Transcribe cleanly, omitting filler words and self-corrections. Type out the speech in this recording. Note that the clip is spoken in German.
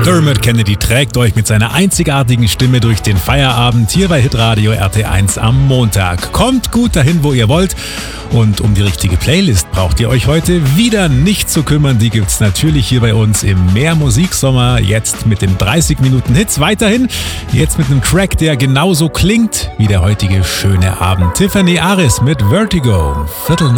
Dermot Kennedy trägt euch mit seiner einzigartigen Stimme durch den Feierabend hier bei Hitradio RT1 am Montag. Kommt gut dahin, wo ihr wollt. Und um die richtige Playlist braucht ihr euch heute wieder nicht zu kümmern. Die gibt's natürlich hier bei uns im Mehr Musiksommer. Jetzt mit den 30 Minuten Hits weiterhin. Jetzt mit einem Track, der genauso klingt wie der heutige schöne Abend. Tiffany Aris mit Vertigo. Viertel nach